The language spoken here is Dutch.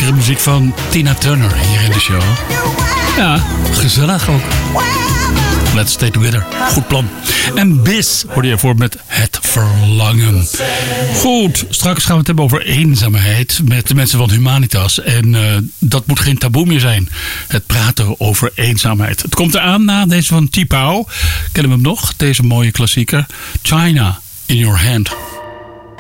Lekkere muziek van Tina Turner hier in de show. Ja, gezellig ook. Let's stay together. Goed plan. En Bis hoorde je voor met Het Verlangen. Goed, straks gaan we het hebben over eenzaamheid met de mensen van Humanitas. En dat moet geen taboe meer zijn. Het praten over eenzaamheid. Het komt eraan na deze van T-Pau. Kennen we hem nog? Deze mooie klassieker. China in Your Hand.